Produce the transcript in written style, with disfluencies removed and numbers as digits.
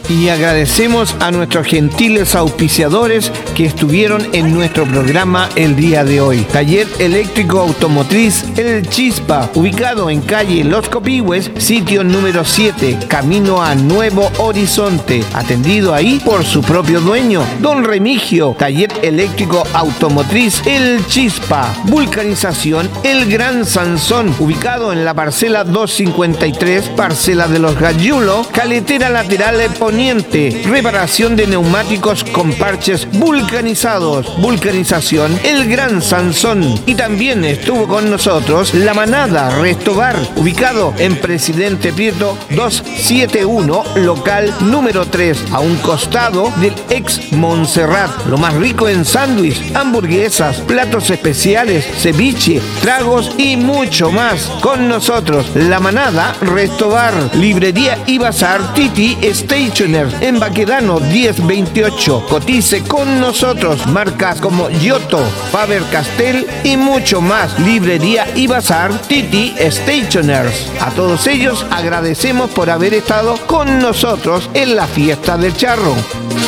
Y agradecemos a nuestros gentiles auspiciadores que estuvieron en nuestro programa el día de hoy. Taller Eléctrico Automotriz El Chispa, ubicado en calle Los Copihue, sitio número 7, camino a Nuevo Horizonte, atendido ahí por su propio dueño, don Remigio. Taller Eléctrico Automotriz El Chispa. Vulcanización El Gran Sansón, ubicado en la parcela 253, parcela de los Gallulos, caletera lateral poniente. Reparación de neumáticos con parches vulcanizados. Vulcanización El Gran Sansón. Y también estuvo con nosotros La Manada Restobar, ubicado en Presidente Prieto 271, local número 3, a un costado del ex Montserrat. Lo más rico en sándwich, hamburguesas, platos especiales, ceviche, tragos y mucho más. Con nosotros La Manada Restobar. Librería y Bazar Titi Stationer en Baquedano 1028. Cotice con nosotros. Marcas como Giotto, Faber-Castell y mucho más. Librería y Bazar Titi Stationers. A todos ellos agradecemos por haber estado con nosotros en la fiesta del charro.